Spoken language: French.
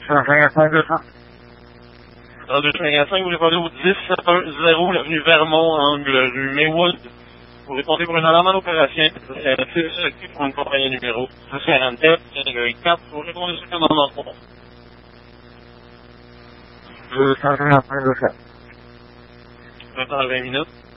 255-200. Dans 255, vous répondez au 10-1-0, l'avenue Vermont, angle rue Maywood. Vous répondez pour une alarme en opération. C'est pour une compagnie numéro 247, 4. Vous répondez sur le commandement 3. 255-200. Vous attendez 20 minutes.